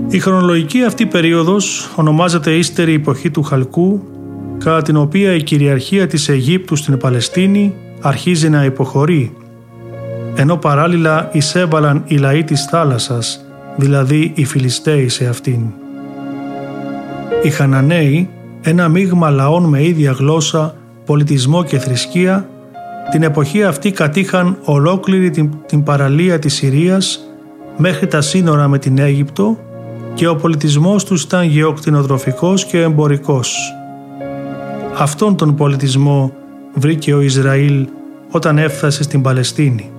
Η χρονολογική αυτή περίοδος ονομάζεται ύστερη εποχή του Χαλκού, κατά την οποία η κυριαρχία της Αιγύπτου στην Παλαιστίνη αρχίζει να υποχωρεί, ενώ παράλληλα εισέβαλαν οι λαοί της θάλασσας, δηλαδή οι Φιλιστέοι σε αυτήν. Οι Χαναναίοι, ένα μείγμα λαών με ίδια γλώσσα, πολιτισμό και θρησκεία, την εποχή αυτή κατήχαν ολόκληρη την παραλία της Συρίας μέχρι τα σύνορα με την Αίγυπτο και ο πολιτισμός τους ήταν γεωκτηνοτροφικός και εμπορικός. Αυτόν τον πολιτισμό βρήκε ο Ισραήλ όταν έφτασε στην Παλαιστίνη.